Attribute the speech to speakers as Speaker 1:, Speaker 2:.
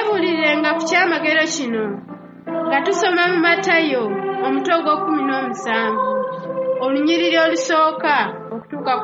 Speaker 1: Twebuulirenga ku kyamagero kino nga tusoma mu Matayo omutwe ogw'okumin'omusanvu olunyiriri olusooka